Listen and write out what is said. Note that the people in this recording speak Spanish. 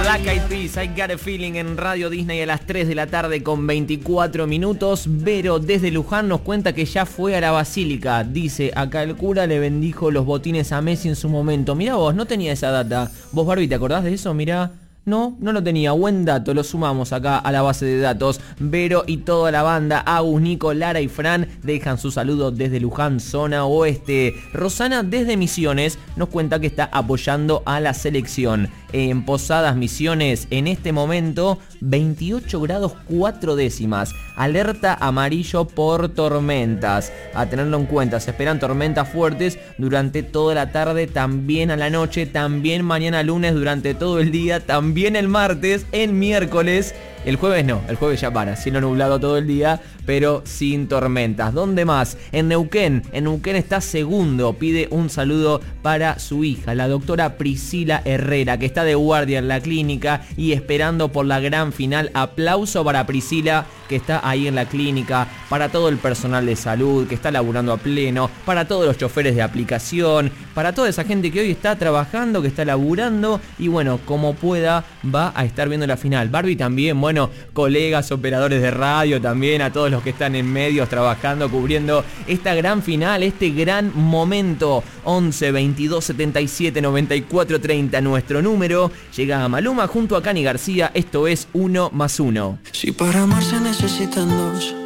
Black Eyed Peas, I Got a Feeling en Radio Disney a las 3 de la tarde con 24 minutos. Vero desde Luján nos cuenta que ya fue a la Basílica. Dice, acá el cura le bendijo los botines a Messi en su momento. Mirá vos, no tenía esa data. Vos, Barbie, ¿te acordás de eso? Mirá. No lo tenía. Buen dato, lo sumamos acá a la base de datos. Vero y toda la banda, Agus, Nico, Lara y Fran, dejan su saludo desde Luján, zona oeste. Rosana desde Misiones nos cuenta que está apoyando a la selección. En Posadas Misiones, en este momento, 28 grados 4 décimas. Alerta amarillo por tormentas. A tenerlo en cuenta, se esperan tormentas fuertes durante toda la tarde, también a la noche, también mañana lunes durante todo el día, también el martes, el miércoles. El jueves no, el jueves ya para, cielo nublado todo el día, pero sin tormentas. ¿Dónde más? En Neuquén está segundo, pide un saludo para su hija, la doctora Priscila Herrera, que está de guardia en la clínica y esperando por la gran final. Aplauso para Priscila, que está ahí en la clínica, para todo el personal de salud, que está laburando a pleno, para todos los choferes de aplicación, para toda esa gente que hoy está trabajando, que está laburando y bueno, como pueda, va a estar viendo la final. Barbie también, bueno, colegas, operadores de radio también, a todos los que están en medios trabajando, cubriendo esta gran final, este gran momento. 11 22 77 94 30, nuestro número. Llega Maluma junto a Cani García, esto es 1 más 1. Si para amar se necesitan dos,